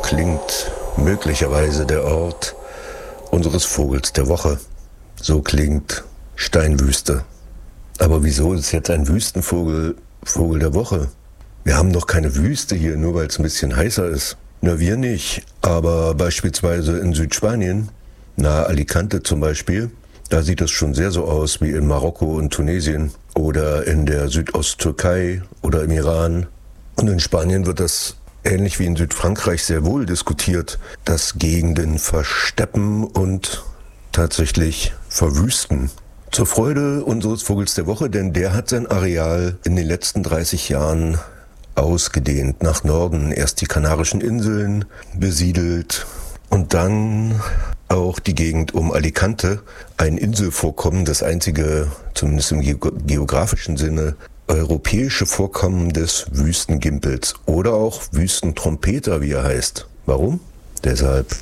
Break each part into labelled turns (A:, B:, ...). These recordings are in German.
A: klingt möglicherweise der Ort unseres Vogels der Woche. So klingt Steinwüste. Aber wieso ist jetzt ein Wüstenvogel Vogel der Woche? Wir haben doch keine Wüste hier, nur weil es ein bisschen heißer ist. Na, wir nicht. Aber beispielsweise in Südspanien, nahe Alicante zum Beispiel, da sieht es schon sehr so aus wie in Marokko und Tunesien oder in der Südosttürkei oder im Iran. Und in Spanien wird das ähnlich wie in Südfrankreich sehr wohl diskutiert, dass Gegenden versteppen und tatsächlich verwüsten. Zur Freude unseres Vogels der Woche, denn der hat sein Areal in den letzten 30 Jahren ausgedehnt nach Norden. Erst die Kanarischen Inseln besiedelt und dann auch die Gegend um Alicante, ein Inselvorkommen, das einzige, zumindest im geografischen Sinne, europäische Vorkommen des Wüstengimpels oder auch Wüstentrompeter, wie er heißt. Warum? Deshalb.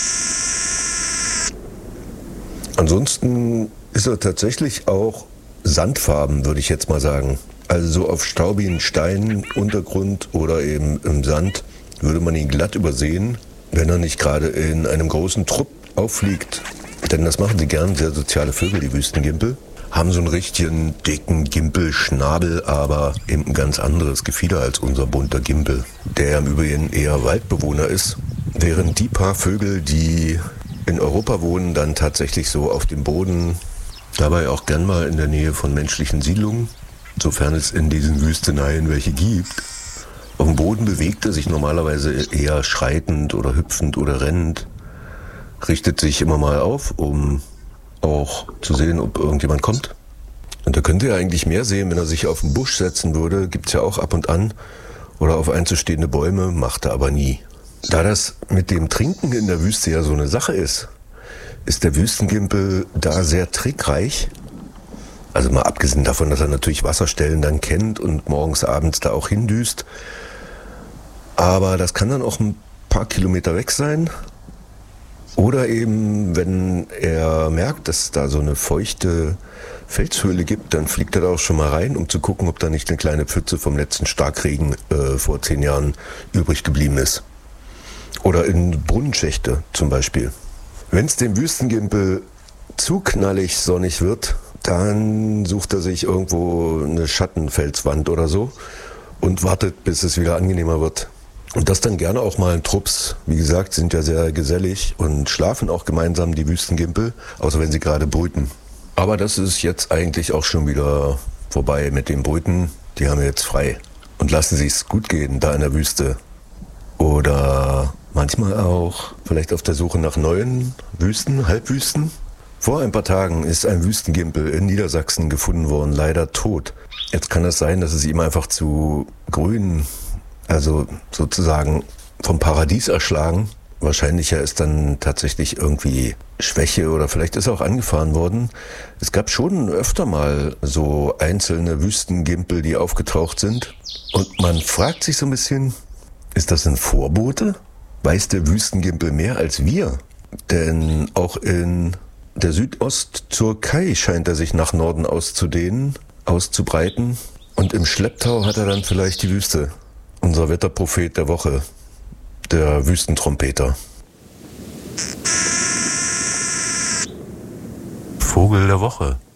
A: Ansonsten ist er tatsächlich auch sandfarben, würde ich jetzt mal sagen. Also so auf staubigen Steinuntergrund oder eben im Sand würde man ihn glatt übersehen, wenn er nicht gerade in einem großen Trupp auffliegt. Denn das machen sie gern, sehr soziale Vögel, die Wüstengimpel. Haben so einen richtigen dicken Gimpelschnabel, aber eben ein ganz anderes Gefieder als unser bunter Gimpel, der im Übrigen eher Waldbewohner ist. Während die paar Vögel, die in Europa wohnen, dann tatsächlich so auf dem Boden, dabei auch gern mal in der Nähe von menschlichen Siedlungen, sofern es in diesen Wüsteneien welche gibt. Auf dem Boden bewegt er sich normalerweise eher schreitend oder hüpfend oder rennend, richtet sich immer mal auf, um auch zu sehen, ob irgendjemand kommt. Und da könnte er eigentlich mehr sehen, wenn er sich auf den Busch setzen würde, gibt's ja auch ab und an, oder auf einzustehende Bäume, macht er aber nie. Da das mit dem Trinken in der Wüste ja so eine Sache ist der Wüstengimpel da sehr trickreich. Also mal abgesehen davon, dass er natürlich Wasserstellen dann kennt und morgens, abends da auch hindüst. Aber das kann dann auch ein paar Kilometer weg sein. Oder eben, wenn er merkt, dass es da so eine feuchte Felshöhle gibt, dann fliegt er da auch schon mal rein, um zu gucken, ob da nicht eine kleine Pfütze vom letzten Starkregen vor 10 Jahren übrig geblieben ist. Oder in Brunnenschächte zum Beispiel. Wenn es dem Wüstengimpel zu knallig sonnig wird, dann sucht er sich irgendwo eine Schattenfelswand oder so und wartet, bis es wieder angenehmer wird. Und das dann gerne auch mal in Trupps. Wie gesagt, sind ja sehr gesellig und schlafen auch gemeinsam, die Wüstengimpel, außer wenn sie gerade brüten. Aber das ist jetzt eigentlich auch schon wieder vorbei mit dem Brüten. Die haben jetzt frei und lassen sich's gut gehen da in der Wüste. Oder manchmal auch vielleicht auf der Suche nach neuen Wüsten, Halbwüsten. Vor ein paar Tagen ist ein Wüstengimpel in Niedersachsen gefunden worden, leider tot. Jetzt kann es sein, dass es ihm einfach zu grün, also sozusagen vom Paradies erschlagen. Wahrscheinlicher ist dann tatsächlich irgendwie Schwäche oder vielleicht ist er auch angefahren worden. Es gab schon öfter mal so einzelne Wüstengimpel, die aufgetaucht sind. Und man fragt sich so ein bisschen, ist das ein Vorbote? Weiß der Wüstengimpel mehr als wir? Denn auch in der Südosttürkei scheint er sich nach Norden auszudehnen, auszubreiten. Und im Schlepptau hat er dann vielleicht die Wüste. Unser Wetterprophet der Woche, der Wüstentrompeter. Vogel der Woche.